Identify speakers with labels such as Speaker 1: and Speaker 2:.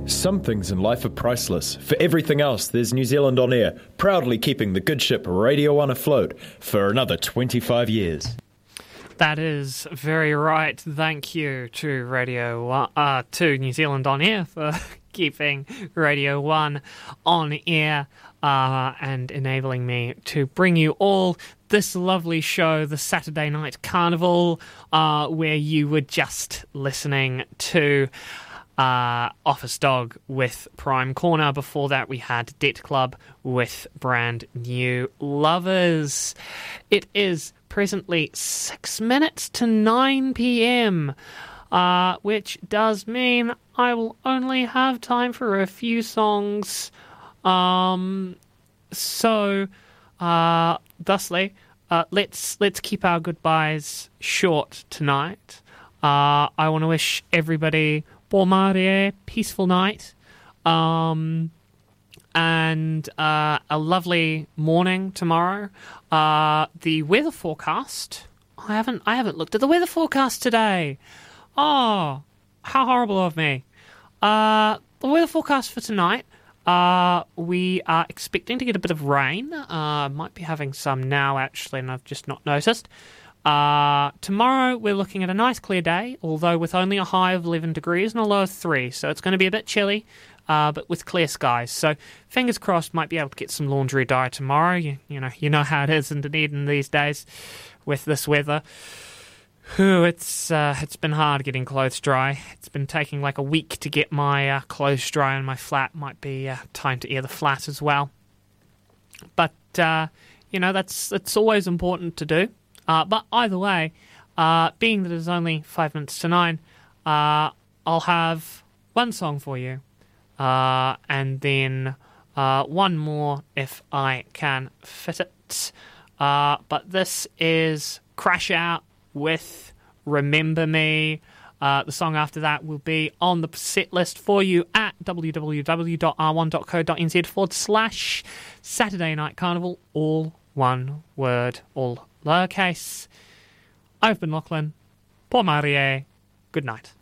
Speaker 1: Some things in life are priceless. For everything else, there's New Zealand On Air, proudly keeping the good ship Radio 1 afloat for another 25 years.
Speaker 2: That is very right. Thank you to to New Zealand On Air for keeping Radio 1 on air and enabling me to bring you all this lovely show, the Saturday Night Carnival, where you were just listening to Office Dog with Prime Corner. Before that, we had Debt Club with Brand New Lovers. It is presently 6 minutes to 9 p.m., which does mean I will only have time for a few songs. Thusly, let's keep our goodbyes short tonight. I want to wish everybody Pō peaceful night, and a lovely morning tomorrow. The weather forecast. I haven't looked at the weather forecast today. Oh, how horrible of me. The weather forecast for tonight. We are expecting to get a bit of rain. Might be having some now actually, and I've just not noticed. Tomorrow we're looking at a nice clear day, although with only a high of 11 degrees and a low of 3, so it's going to be a bit chilly, but with clear skies. So fingers crossed, might be able to get some laundry dye tomorrow. You know how it is in Dunedin these days with this weather. It's been hard getting clothes dry. It's been taking like a week to get my clothes dry in my flat. Might be time to air the flat as well. But that's always important to do. But either way, being that it's only 5 minutes to 9, I'll have one song for you, and then one more if I can fit it. But this is Crash Out with Remember Me. The song after that will be on the set list for you at www.r1.co.nz/Saturday Night Carnival, all one word, all lowercase. I've been Lachlan. Pō Marie. Good night.